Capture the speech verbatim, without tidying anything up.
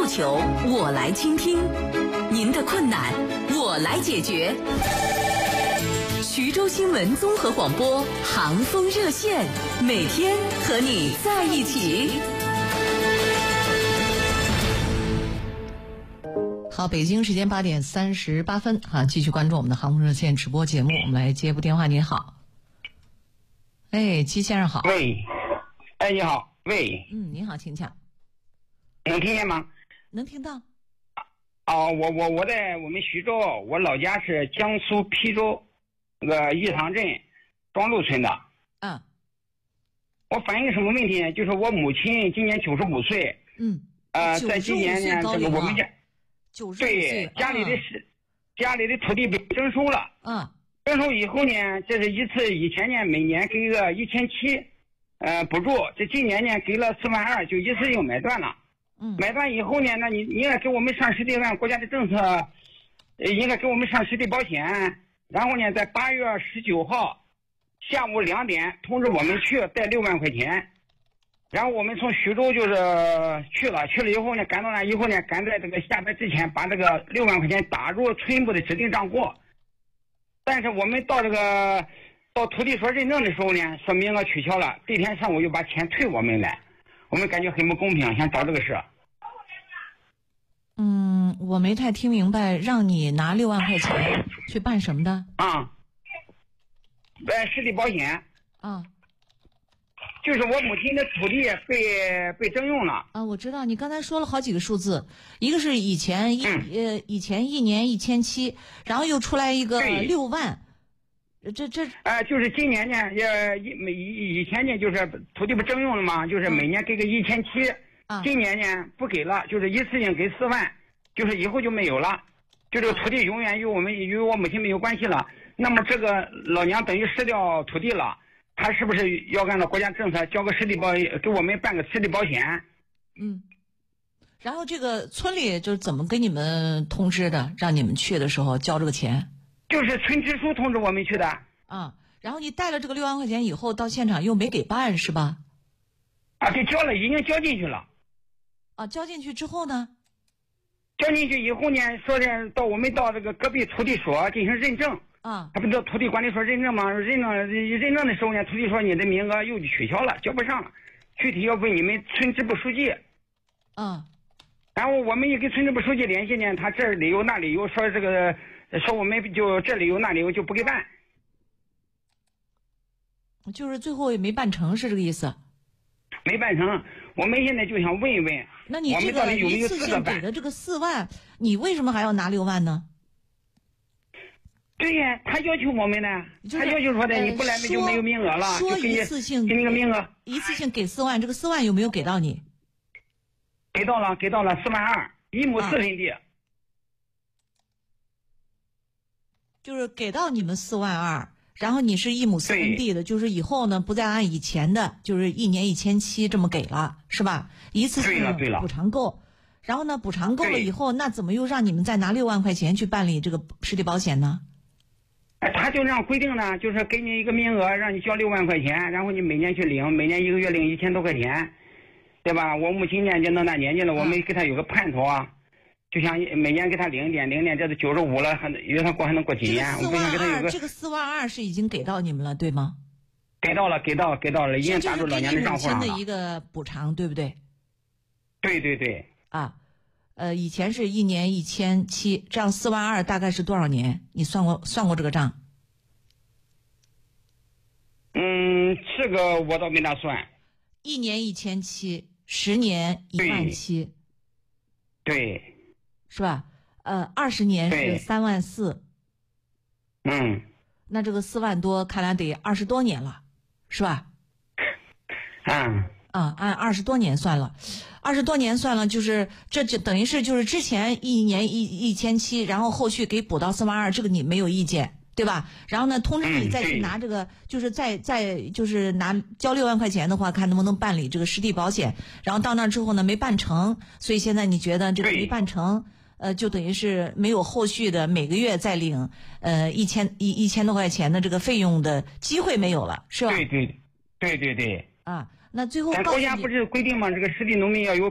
诉求，我来倾听；您的困难，我来解决。徐州新闻综合广播航风热线，每天和你在一起。 好，北京时间八点三十八分，好，继续关注我们的航空热线直播节目。我们来接部电话。您好，哎，姬先生好。 喂，哎，你好，喂。 嗯，您好，请讲。 能听见吗？ 能听到。 哦，我我我在我们徐州，我老家是江苏邳州那个玉塘镇庄路村的。 嗯。 我反映什么问题呢？就是我母亲今年九十五岁。 嗯。 呃，在今年呢，这个我们家。 九十五岁， 对，家里的是、嗯、家里的土地被征收了。 嗯， 征收以后呢，这是一次，以前呢每年给个一千七，呃补助，这今年呢给了四万二，就一次性买断了。 嗯， 买断以后呢，那你应该给我们上实地按国家的政策，呃，应该给我们上实地保险。然后呢，在八月十九号下午两点通知我们去带六万块钱。然后我们从徐州就是去了，去了以后呢，赶到那以后呢，赶在这个下班之前把这个六万块钱打入村部的指定账户。但是我们到这个到土地所认证的时候呢，说名额取消了，第二天上午又把钱退我们来，我们感觉很不公平，想找这个事。 嗯，我没太听明白，让你拿六万块钱去办什么的？ 啊，呃，实地保险。 啊。 就是我母亲的土地被被征用了啊！我知道你刚才说了好几个数字，一个是以前一、嗯、呃以前一年一千七，然后又出来一个六万，这这呃就是今年呢也以以以前呢就是土地不征用了嘛，就是每年给个一千七，今年呢不给了，就是一次性给四万，就是以后就没有了，就这个土地永远与我们与我母亲没有关系了。那么这个老娘等于失掉土地了。他是不是要按照国家政策交个实地保，给我们办个实地保险？ 嗯，然后这个村里就是怎么给你们通知的，让你们去的时候交这个钱？ 就是村支书通知我们去的。 啊，然后你带了这个六万块钱以后到现场又没给办是吧？ 啊，给交了，已经交进去了。 啊，交进去之后呢？ 交进去以后呢，说是到我们到这个隔壁土地所进行认证。 啊， 他不到土地管理所认证吗？认证认证的时候呢，土地说你的名额又取消了，交不上了，具体要问你们村支部书记。 嗯， 然后我们一跟村支部书记联系呢，他这理由那理由，说这个说我们就这理由那理由就不给办， 就是最后也没办成，是这个意思？ 没办成，我们现在就想问一问， 那你这个一次性给的这个四万，你为什么还要拿六万呢？ 对呀，他要求我们呢， 就是、 他要求说的，你不来就没有名额了， 说一次性给你个名额， 一次性给四万，这个四万有没有给到你？ 给到了，给到了四万二，一亩四分地、啊， 就是给到你们四万二，然后你是一亩四分地的，就是以后呢不再按以前的，就是一年一千七这么给了，是吧？一次性补偿够，然后呢补偿够了以后，那怎么又让你们再拿六万块钱去办理这个实地保险呢？ 他就这样规定呢，就是给你一个名额，让你交六万块钱，然后你每年去领，每年一个月领一千多块钱，对吧？我母亲年纪那大年纪了，我们给他有个盼头啊，就想每年给他领点领点，这都九十五了，还以为他过还能过几年？我不想给他有个这个四万二是已经给到你们了，对吗？ 给到了，给到给到了，已经打入老年的账户上了。 这就是给你母亲的一个补偿，对不对？ 对对对。 啊，呃，以前是一年一千七，这样四万二大概是多少年？你算过算过这个账？ 嗯，这个我倒没打算。 一年一千七，十年一万七， 对， 是吧？呃，二十年是三万四。 嗯， 那这个四万多，看来得二十多年了，是吧？ 嗯。 啊，按二十多年算了，二十多年算了，就是这就等于是就是之前一年一一千七，然后后续给补到四万二，这个你没有意见。对吧？然后呢，通知你再去拿这个，嗯、就是再再就是拿交六万块钱的话，看能不能办理这个实地保险。然后到那之后呢，没办成，所以现在你觉得这个没办成，呃，就等于是没有后续的每个月再领呃一千一一千多块钱的这个费用的机会没有了，是吧？ 对对对对对。 啊，那最后咱国家不是规定吗？这个实地农民要有